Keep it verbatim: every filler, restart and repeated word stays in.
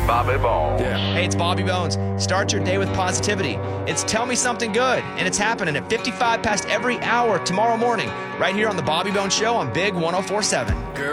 Bobby Bones. Yeah. Hey, it's Bobby Bones. Start your day with positivity. It's Tell Me Something Good, and it's happening at fifty-five past every hour tomorrow morning, right here on the Bobby Bones Show on Big one oh four seven. Girl.